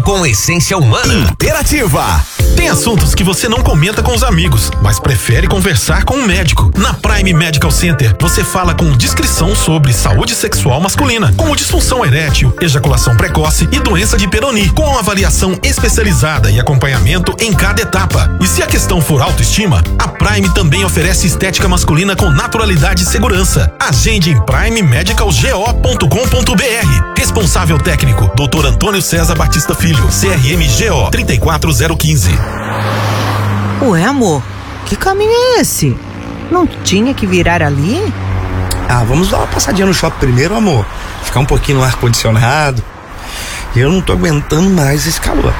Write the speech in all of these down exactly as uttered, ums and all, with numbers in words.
com essência humana. Interativa. Tem assuntos que você não comenta com os amigos, mas prefere conversar com um médico. Na Prime Medical Center, você fala com discrição sobre saúde sexual masculina, como disfunção erétil, ejaculação precoce e doença de Peyronie, com avaliação especializada e acompanhamento em cada etapa. E se a questão for autoestima, a Prime também oferece estética masculina com naturalidade e segurança. Agende em prime medical go ponto com ponto br. Responsável técnico, doutor Antônio César Batista Filho, C R M G O três quatro zero um cinco. Ué, amor, que caminho é esse? Não tinha que virar ali? Ah, vamos dar uma passadinha no shopping primeiro, amor. Ficar um pouquinho no ar-condicionado. Eu não tô aguentando mais esse calor.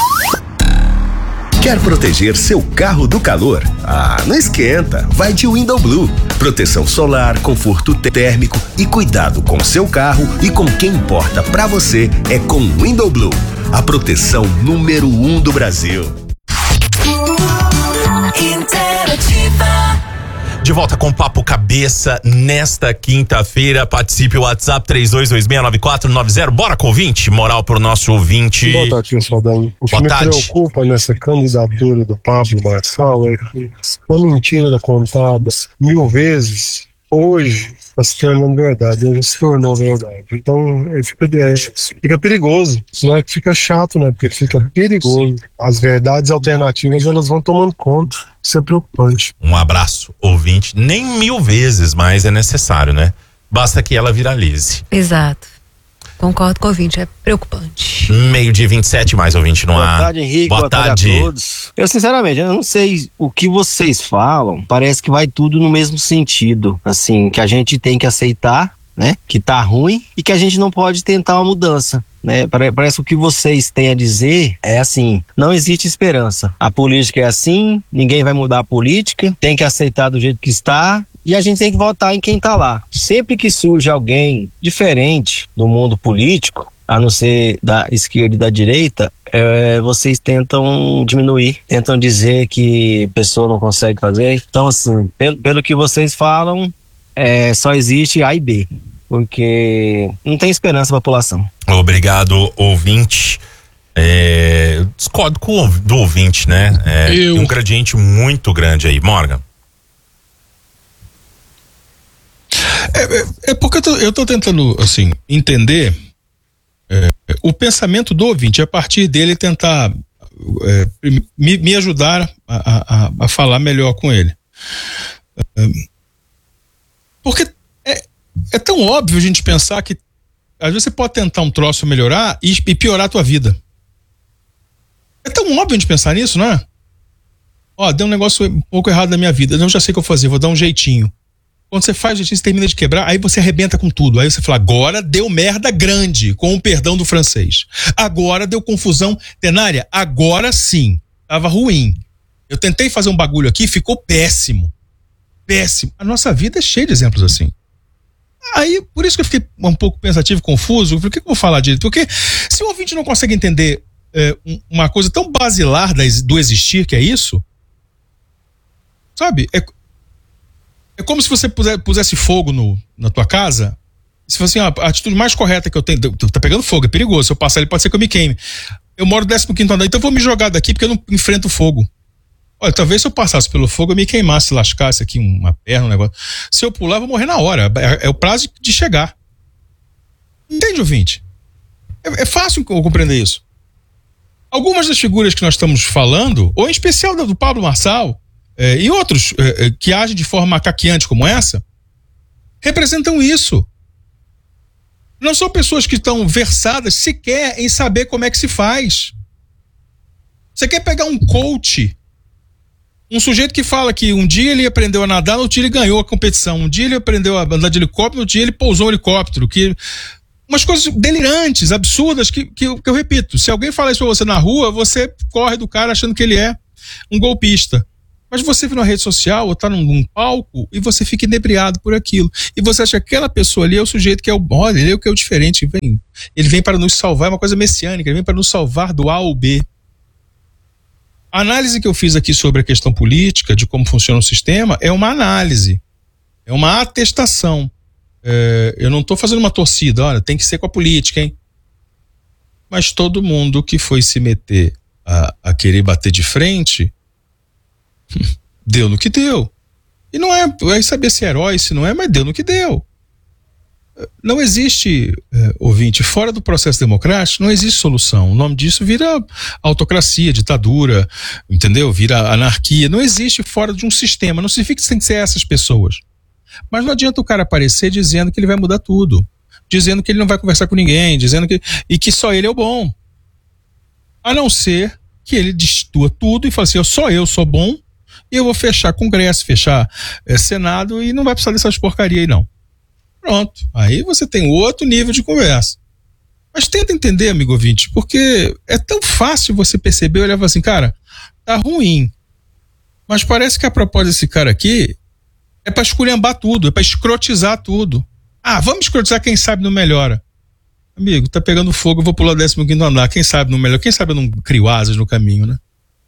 Quer proteger seu carro do calor? Ah, não esquenta. Vai de Window Blue. Proteção solar, conforto térmico e cuidado com seu carro e com quem importa pra você é com Window Blue. A proteção número um do Brasil. Interativa. De volta com Papo Cabeça nesta quinta-feira. Participe o WhatsApp três dois dois seis nove quatro nove zero. Bora com ouvinte. Moral pro nosso ouvinte. Boa tarde, Saldanha. O que Boa me tarde. preocupa nessa candidatura do Pablo Marçal é que uma mentira contada mil vezes, hoje está se tornando verdade, hoje se tornou verdade. Então é, fica, é, fica perigoso, não é que fica chato, né? Porque fica perigoso. As verdades alternativas elas vão tomando conta. Isso é preocupante. Um abraço, ouvinte. Nem mil vezes mais é necessário, né? Basta que ela viralize. Exato. Concordo com o ouvinte, é preocupante. Meio dia vinte e sete, mais ouvinte no ar. Boa tarde, Henrique. Boa, Boa tarde. tarde a todos. Eu, sinceramente, eu não sei o que vocês falam. Parece que vai tudo no mesmo sentido. Assim, que a gente tem que aceitar, né? Que tá ruim e que a gente não pode tentar uma mudança. Né? Parece que o que vocês têm a dizer é assim: não existe esperança. A política é assim, ninguém vai mudar a política, tem que aceitar do jeito que está. E a gente tem que votar em quem tá lá. Sempre que surge alguém diferente do mundo político, a não ser da esquerda e da direita, é, vocês tentam diminuir, tentam dizer que a pessoa não consegue fazer. Então, assim, pelo, pelo que vocês falam, é, só existe A e B, porque não tem esperança pra população. Obrigado, ouvinte. É, eu discordo com o do ouvinte, né? É, Eu... Tem um gradiente muito grande aí. Morgan. É, é, é porque eu tô, eu tô tentando, assim, entender é, o pensamento do ouvinte, a partir dele tentar é, me, me ajudar a, a, a falar melhor com ele. É, porque é, é tão óbvio a gente pensar que às vezes você pode tentar um troço melhorar e, e piorar a tua vida. É tão óbvio a gente pensar nisso, não é? Ó, deu um negócio um pouco errado na minha vida, eu já sei o que eu vou fazer, vou dar um jeitinho. Quando você faz o jeitinho, você termina de quebrar, aí você arrebenta com tudo. Aí você fala, agora deu merda grande, com o perdão do francês. Agora deu confusão tenária, agora sim, tava ruim. Eu tentei fazer um bagulho aqui, ficou péssimo. Péssimo. A nossa vida é cheia de exemplos assim. Aí, por isso que eu fiquei um pouco pensativo, confuso. Por que eu vou falar disso? Porque se o ouvinte não consegue entender é, uma coisa tão basilar do existir, que é isso, sabe? É, é como se você pusesse fogo no, na tua casa. Se fosse assim, a atitude mais correta que eu tenho, tá pegando fogo, é perigoso. Se eu passar ali, pode ser que eu me queime. Eu moro no décimo quinto andar, então eu vou me jogar daqui porque eu não enfrento fogo. Olha, talvez se eu passasse pelo fogo, eu me queimasse, lascasse aqui uma perna, um negócio. Se eu pular, eu vou morrer na hora. É, é o prazo de chegar. Entende, ouvinte? É, é fácil compreender isso. Algumas das figuras que nós estamos falando, ou em especial do Pablo Marçal, é, e outros é, que agem de forma macaqueante como essa, representam isso. Não são pessoas que estão versadas sequer em saber como é que se faz. Você quer pegar um coach, um sujeito que fala que um dia ele aprendeu a nadar, no outro dia ele ganhou a competição, um dia ele aprendeu a andar de helicóptero, no outro dia ele pousou um helicóptero, que... umas coisas delirantes, absurdas, que, que, que eu repito, se alguém fala isso pra você na rua, você corre do cara achando que ele é um golpista. Mas você vê na rede social ou tá num, num palco e você fica inebriado por aquilo. E você acha que aquela pessoa ali é o sujeito que é o... Olha, ele é o que é o diferente. Ele vem, ele vem para nos salvar, é uma coisa messiânica, ele vem para nos salvar do A ao B. A análise que eu fiz aqui sobre a questão política, de como funciona o sistema, é uma análise. É uma atestação. É, eu não estou fazendo uma torcida, olha, tem que ser com a política, hein? mas todo mundo que foi se meter a, a querer bater de frente, deu no que deu. E não é, é saber se é herói, se não é, mas deu no que deu. Não existe, é, ouvinte, fora do processo democrático, não existe solução. O nome disso vira autocracia, ditadura, entendeu? Vira anarquia. Não existe fora de um sistema. Não significa que tem que ser essas pessoas. Mas não adianta o cara aparecer dizendo que ele vai mudar tudo. Dizendo que ele não vai conversar com ninguém, dizendo que, e que só ele é o bom. A não ser que ele destitua tudo e fala assim, eu, só eu sou bom, e eu vou fechar Congresso, fechar é, Senado, e não vai precisar dessas porcaria aí não. Pronto, aí você tem outro nível de conversa. Mas tenta entender, amigo ouvinte, porque é tão fácil você perceber, olhar e falar assim, cara, tá ruim, mas parece que a proposta desse cara aqui é pra esculhambar tudo, é pra escrotizar tudo. Ah, vamos escrotizar, quem sabe não melhora. Amigo, tá pegando fogo, eu vou pular o décimo quinto andar, quem sabe não melhora, quem sabe eu não crio asas no caminho, né?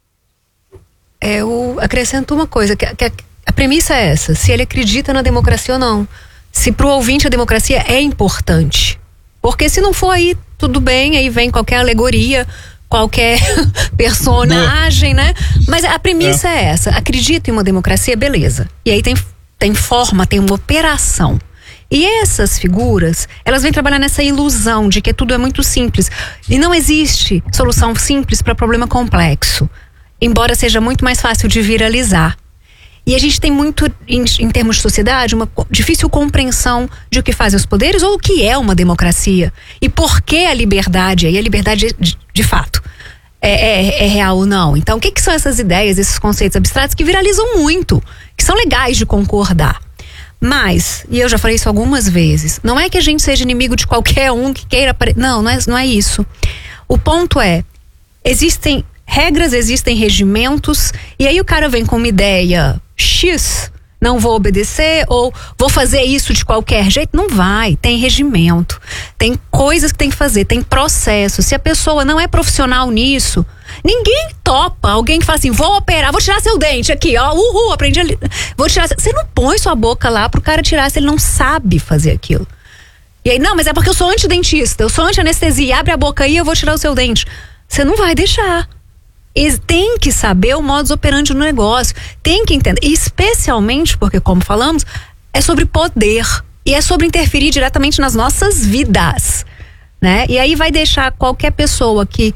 É, eu acrescento uma coisa, que, que a, a premissa é essa, se ele acredita na democracia ou não. Se pro ouvinte a democracia é importante. Porque se não for aí, tudo bem, aí vem qualquer alegoria, qualquer personagem, né? Mas a premissa é. é essa, acredita em uma democracia, beleza. E aí tem, tem forma, tem uma operação. E essas figuras, elas vêm trabalhar nessa ilusão de que tudo é muito simples. E não existe solução simples para problema complexo. Embora seja muito mais fácil de viralizar. E a gente tem muito, em, em termos de sociedade, uma difícil compreensão de o que fazem os poderes ou o que é uma democracia. E por que a liberdade, aí a liberdade de, de fato, é, é, é real ou não. Então, o que, que são essas ideias, esses conceitos abstratos que viralizam muito, que são legais de concordar. Mas, e eu já falei isso algumas vezes, não é que a gente seja inimigo de qualquer um que queira aparecer. Não, não é, não é isso. O ponto é, existem regras, existem regimentos, e aí o cara vem com uma ideia X, não vou obedecer, ou vou fazer isso de qualquer jeito. Não vai, tem regimento, tem coisas que tem que fazer, tem processo. Se a pessoa não é profissional nisso, ninguém topa. Alguém que fala assim, vou operar, vou tirar seu dente aqui, ó, uhul, aprendi ali. Vou tirar, você não põe sua boca lá pro cara tirar se ele não sabe fazer aquilo. E aí, não, mas é porque eu sou antidentista, eu sou anti-anestesia, abre a boca aí, eu vou tirar o seu dente. Você não vai deixar. E tem que saber o modus operandi do negócio, tem que entender, especialmente porque, como falamos, é sobre poder e é sobre interferir diretamente nas nossas vidas, né? E aí vai deixar qualquer pessoa que...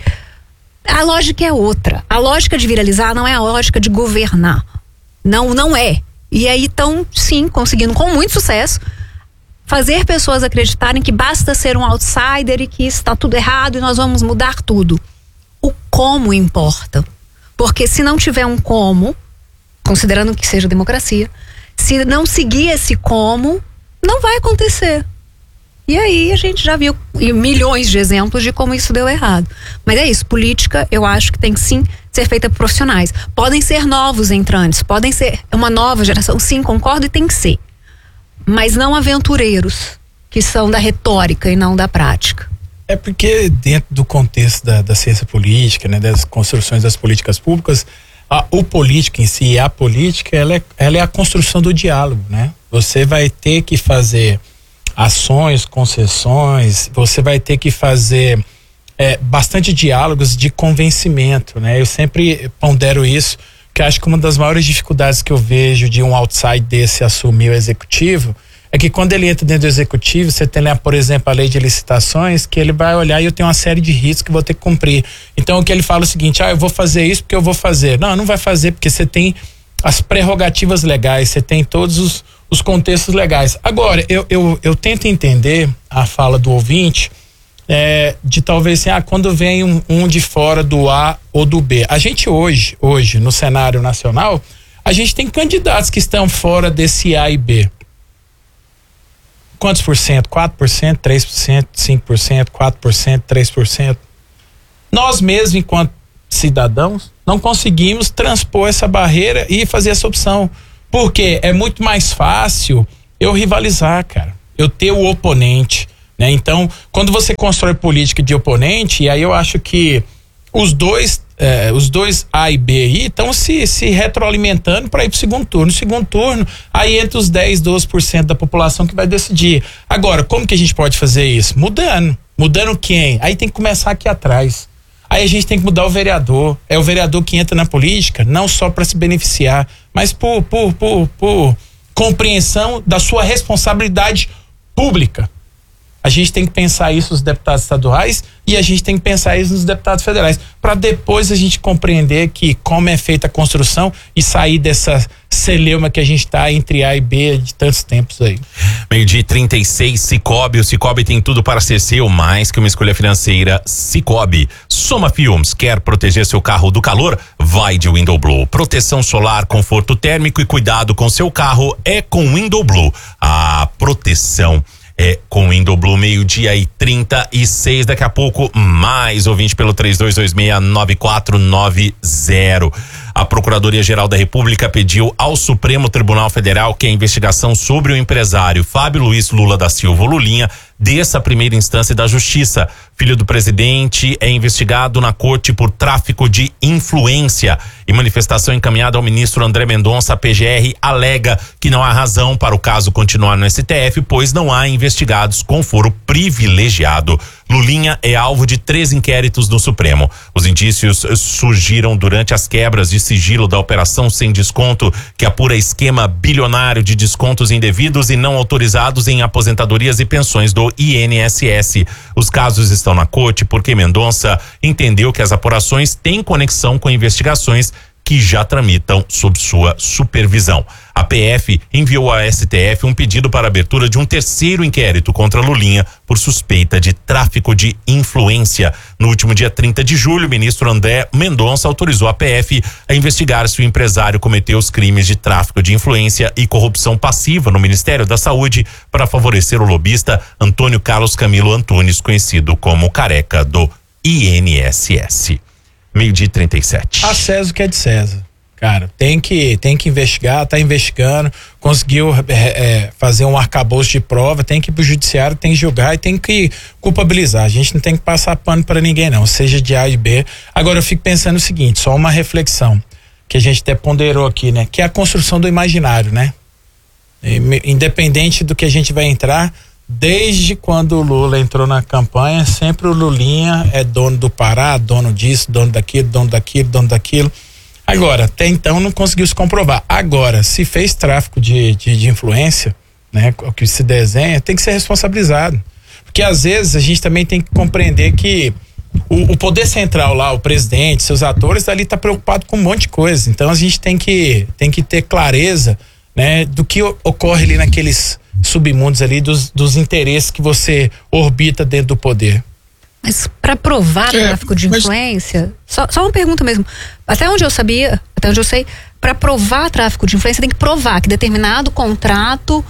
A lógica é outra, a lógica de viralizar não é a lógica de governar, não, não é. E aí estão, sim, conseguindo com muito sucesso fazer pessoas acreditarem que basta ser um outsider e que está tudo errado e nós vamos mudar tudo. O como importa. Porque se não tiver um como, considerando que seja democracia, se não seguir esse como, não vai acontecer. E aí a gente já viu milhões de exemplos de como isso deu errado. Mas é isso, política eu acho que tem que sim ser feita por profissionais. Podem ser novos entrantes, podem ser uma nova geração, sim, concordo, e tem que ser. Mas não aventureiros, que são da retórica e não da prática. É porque dentro do contexto da, da ciência política, né, das construções das políticas públicas, a, o político em si, a política, ela é, ela é a construção do diálogo, né? Você vai ter que fazer ações, concessões, você vai ter que fazer é, bastante diálogos de convencimento, né? Eu sempre pondero isso, que acho que uma das maiores dificuldades que eu vejo de um outside desse assumir o executivo é que quando ele entra dentro do executivo, você tem, né, por exemplo, a lei de licitações, que ele vai olhar e eu tenho uma série de riscos que eu vou ter que cumprir. Então o que ele fala é o seguinte, ah, eu vou fazer isso porque eu vou fazer. Não, não vai fazer porque você tem as prerrogativas legais, você tem todos os, os contextos legais. Agora, eu, eu, eu tento entender a fala do ouvinte, é, de talvez assim, ah, quando vem um, um de fora do A ou do B. A gente hoje, hoje, no cenário nacional, a gente tem candidatos que estão fora desse A e B. Quantos por cento? quatro por cento, três por cento, cinco por cento, quatro por cento, três por cento. Nós mesmos, enquanto cidadãos, não conseguimos transpor essa barreira e fazer essa opção. Porque é muito mais fácil eu rivalizar, cara. Eu ter o oponente, né? Então, quando você constrói política de oponente, e aí eu acho que os dois, eh, os dois A e B aí estão se, se retroalimentando para ir pro segundo turno. No segundo turno, aí entre os dez, doze por cento da população que vai decidir. Agora, como que a gente pode fazer isso? Mudando. Mudando quem? Aí tem que começar aqui atrás. Aí a gente tem que mudar o vereador. É o vereador que entra na política, não só para se beneficiar, mas por, por, por, por compreensão da sua responsabilidade pública. A gente tem que pensar isso nos deputados estaduais e a gente tem que pensar isso nos deputados federais, para depois a gente compreender que como é feita a construção e sair dessa celeuma que a gente está entre A e B de tantos tempos aí. Meio-dia trinta e seis, Cicobi. O Cicobi tem tudo para ser seu, mais que uma escolha financeira. Cicobi. Soma Filmes. Quer proteger seu carro do calor? Vai de Window Blue. Proteção solar, conforto térmico e cuidado com seu carro é com Window Blue. A proteção é com o Window Blue. Meio-dia e trinta e seis. Daqui a pouco, mais ouvinte pelo três dois dois seis nove quatro nove zero. A Procuradoria-Geral da República pediu ao Supremo Tribunal Federal que a investigação sobre o empresário Fábio Luiz Lula da Silva Lulinha desça a primeira instância da Justiça. Filho do presidente é investigado na corte por tráfico de influência. Em manifestação encaminhada ao ministro André Mendonça, a P G R alega que não há razão para o caso continuar no S T F, pois não há investigados com foro privilegiado. Lulinha é alvo de três inquéritos no Supremo. Os indícios surgiram durante as quebras de sigilo da Operação Sem Desconto, que apura esquema bilionário de descontos indevidos e não autorizados em aposentadorias e pensões do I N S S. Os casos estão na corte porque Mendonça entendeu que as apurações têm conexão com investigações que já tramitam sob sua supervisão. A P F enviou ao S T F um pedido para a abertura de um terceiro inquérito contra Lulinha por suspeita de tráfico de influência. No último dia trinta de julho, o ministro André Mendonça autorizou a P F a investigar se o empresário cometeu os crimes de tráfico de influência e corrupção passiva no Ministério da Saúde para favorecer o lobista Antônio Carlos Camilo Antunes, conhecido como Careca do I N S S. Meio-dia e trinta e sete. A César o que é de César. Cara, tem que, tem que investigar, tá investigando, conseguiu é, é, fazer um arcabouço de prova, tem que ir pro judiciário, tem que julgar e tem que culpabilizar. A gente não tem que passar pano para ninguém não, seja de A e B. Agora eu fico pensando o seguinte, só uma reflexão, que a gente até ponderou aqui, né? Que é a construção do imaginário, né? E, independente do que a gente vai entrar, desde quando o Lula entrou na campanha, sempre o Lulinha é dono do Pará, dono disso, dono daquilo, dono daquilo, dono daquilo. Agora, até então não conseguiu se comprovar. Agora, se fez tráfico de, de, de influência, né, o que se desenha, tem que ser responsabilizado. Porque às vezes a gente também tem que compreender que o, o poder central lá, o presidente, seus atores, ali tá preocupado com um monte de coisa. Então a gente tem que, tem que ter clareza, né, do que ocorre ali naqueles submundos ali, dos, dos interesses que você orbita dentro do poder. Mas para provar é, tráfico de influência, mas... só, só uma pergunta mesmo. Até onde eu sabia, até onde eu sei, para provar tráfico de influência tem que provar que determinado contrato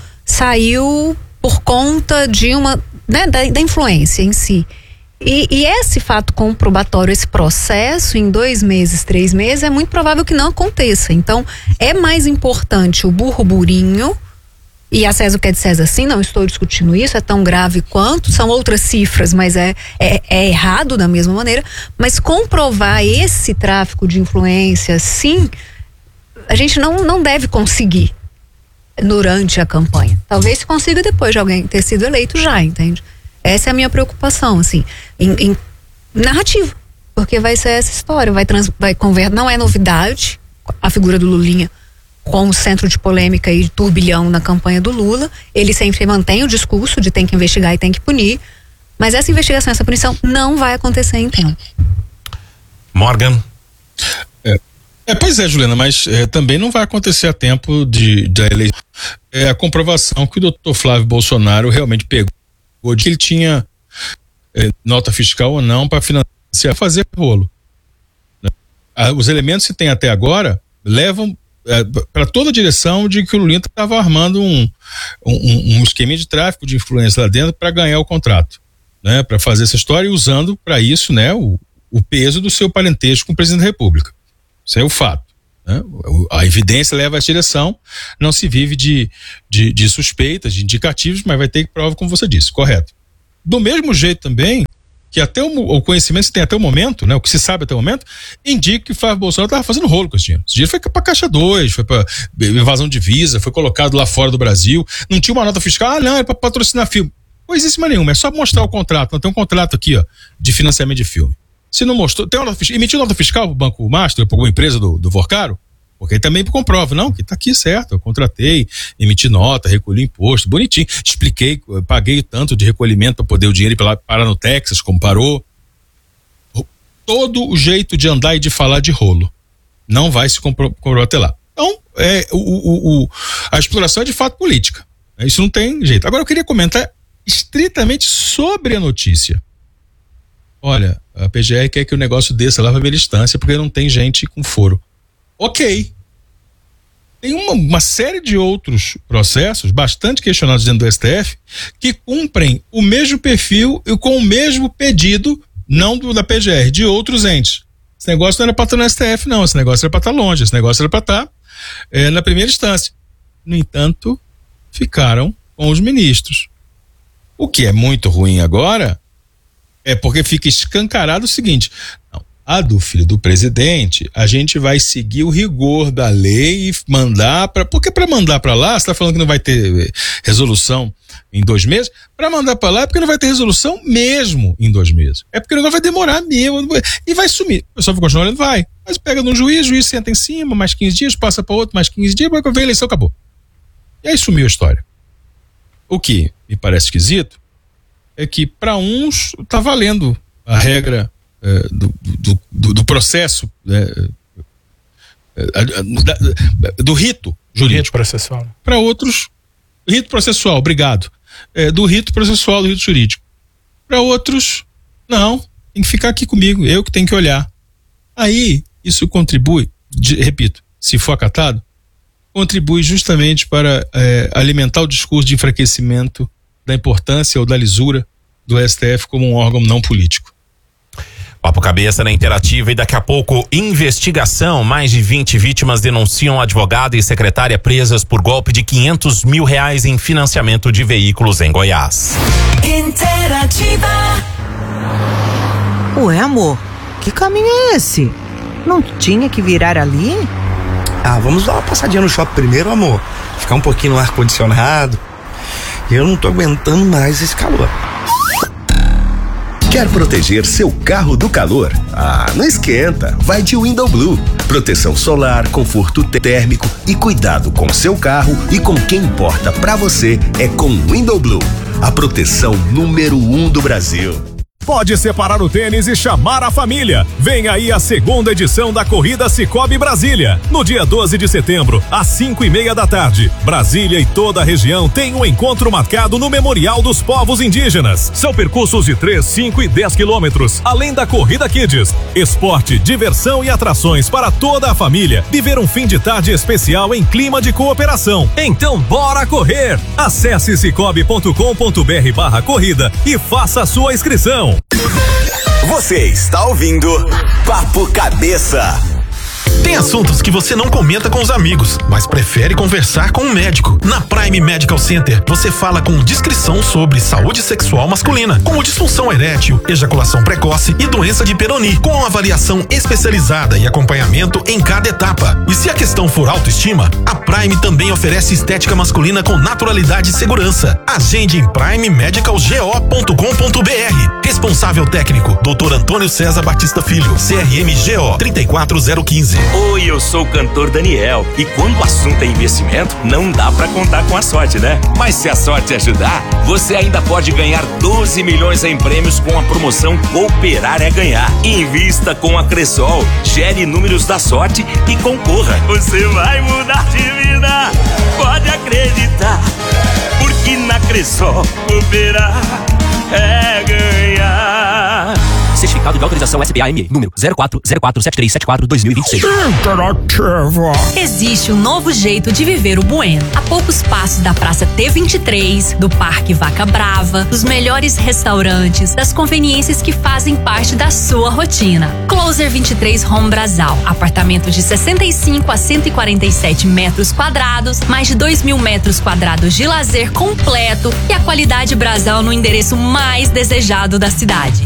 saiu por conta de uma, né, da, da influência em si. E, e esse fato comprobatório, esse processo em dois meses, três meses, é muito provável que não aconteça. Então, é mais importante o burro-burinho. E a César o que é de César, sim, não estou discutindo isso, é tão grave quanto, são outras cifras, mas é, é, é errado da mesma maneira. Mas comprovar esse tráfico de influência, sim, a gente não, não deve conseguir durante a campanha. Talvez se consiga depois de alguém ter sido eleito já, entende? Essa é a minha preocupação, assim, em, em narrativa, porque vai ser essa história, vai, trans, vai conver, não é novidade a figura do Lulinha como centro de polêmica e de turbilhão na campanha do Lula. Ele sempre mantém o discurso de tem que investigar e tem que punir, mas essa investigação, essa punição não vai acontecer em tempo. Morgan. É, é pois é, Juliana, mas é, também não vai acontecer a tempo de, de eleição. É a comprovação que o doutor Flávio Bolsonaro realmente pegou de que ele tinha é, nota fiscal ou não para financiar, fazer rolo. Né? Ah, os elementos que tem até agora levam É, para toda a direção de que o Lula estava armando um, um, um esquema de tráfico de influência lá dentro para ganhar o contrato, né, para fazer essa história e usando para isso, né, o, o peso do seu parentesco com o presidente da República. Isso é o fato, né? A evidência leva a essa direção, não se vive de, de, de suspeitas, de indicativos, mas vai ter que prova, como você disse, correto. Do mesmo jeito também que até o, o conhecimento que se tem até o momento, né, o que se sabe até o momento, indica que o Flávio Bolsonaro estava fazendo rolo com esse dinheiro. Esse dinheiro foi para Caixa dois, foi para evasão de visa, foi colocado lá fora do Brasil, não tinha uma nota fiscal, ah não, é para patrocinar filme. Coisíssima nenhuma, é só mostrar o contrato. Não tem um contrato aqui, ó, de financiamento de filme. Se não mostrou, tem uma nota fiscal, emitiu nota fiscal pro Banco Master, pra alguma empresa do, do Vorcaro? Porque aí também comprova, não, que tá aqui certo, eu contratei, emiti nota, recolhi imposto, bonitinho, expliquei, paguei tanto de recolhimento para poder o dinheiro ir pra lá, parar no Texas, como parou. Todo o jeito de andar e de falar de rolo não vai se comprometer lá. Então, é, o, o, o, a exploração é de fato política. Isso não tem jeito. Agora eu queria comentar estritamente sobre a notícia. Olha, a P G R quer que o negócio desça lá para ver distância porque não tem gente com foro. Ok. Tem uma, uma série de outros processos bastante questionados dentro do S T F que cumprem o mesmo perfil e com o mesmo pedido, não do, da P G R, de outros entes. Esse negócio não era para estar no S T F, não. Esse negócio era para estar longe. Esse negócio era para estar é, na primeira instância. No entanto, ficaram com os ministros. O que é muito ruim agora é porque fica escancarado o seguinte: não, a do filho do presidente, a gente vai seguir o rigor da lei e mandar para. Porque para mandar para lá, você está falando que não vai ter resolução em dois meses? Para mandar para lá é porque não vai ter resolução mesmo em dois meses. É porque o negócio vai demorar mesmo e vai sumir. O pessoal vai continuar olhando, vai. Mas pega num juiz, o juiz senta em cima, mais quinze dias, passa para outro, mais quinze dias, vai ver a eleição, acabou. E aí sumiu a história. O que me parece esquisito é que para uns tá valendo a regra é, do, do, do, do processo é, é, do rito jurídico. Rito processual. Para outros, rito processual, obrigado. É, do rito processual, do rito jurídico. Para outros, não, tem que ficar aqui comigo, eu que tenho que olhar. Aí, isso contribui, de, repito, se for acatado, contribui justamente para é, alimentar o discurso de enfraquecimento da importância ou da lisura do S T F como um órgão não político. Papo Cabeça na Interativa e daqui a pouco investigação. Mais de vinte vítimas denunciam advogada e secretária presas por golpe de quinhentos mil reais em financiamento de veículos em Goiás. Interativa. Ué, amor, que caminho é esse? Não tinha que virar ali? Ah, vamos dar uma passadinha no shopping primeiro, amor. Ficar um pouquinho no ar-condicionado. Eu não tô aguentando mais esse calor. Quer proteger seu carro do calor? Ah, não esquenta, vai de Window Blue. Proteção solar, conforto térmico e cuidado com seu carro e com quem importa pra você é com Window Blue, a proteção número um do Brasil. Pode separar o tênis e chamar a família. Vem aí a segunda edição da Corrida Cicobi Brasília. No dia doze de setembro, às cinco e meia da tarde. Brasília e toda a região tem um encontro marcado no Memorial dos Povos Indígenas. São percursos de três, cinco e dez quilômetros, além da Corrida Kids. Esporte, diversão e atrações para toda a família. Viver um fim de tarde especial em clima de cooperação. Então bora correr! Acesse cicobi ponto com ponto br barra corrida e faça a sua inscrição. Você está ouvindo Papo Cabeça. Tem assuntos que você não comenta com os amigos, mas prefere conversar com um médico. Na Prime Medical Center, você fala com discrição sobre saúde sexual masculina, como disfunção erétil, ejaculação precoce e doença de Peyronie, com avaliação especializada e acompanhamento em cada etapa. E se a questão for autoestima, a Prime também oferece estética masculina com naturalidade e segurança. Agende em prime medical go ponto com ponto br. Responsável técnico, doutor Antônio César Batista Filho, C R M G O trinta e quatro zero quinze. Oi, eu sou o cantor Daniel e quando o assunto é investimento, não dá pra contar com a sorte, né? Mas se a sorte ajudar, você ainda pode ganhar doze milhões em prêmios com a promoção Cooperar é Ganhar. Invista com a Cressol, gere números da sorte e concorra. Você vai mudar de vida, pode acreditar, porque na Cressol Cooperar é ganhar. Certificado de autorização S B A M E, número zero quatro zero quatro sete três sete quatro dois mil e vinte e seis. Interativa. Existe um novo jeito de viver o Bueno. A poucos passos da Praça T vinte e três, do Parque Vaca Brava, dos melhores restaurantes, das conveniências que fazem parte da sua rotina. Closer vinte e três Home Brasal. Apartamento de sessenta e cinco a cento e quarenta e sete metros quadrados, mais de dois mil metros quadrados de lazer completo e a qualidade Brasal no endereço mais desejado da cidade.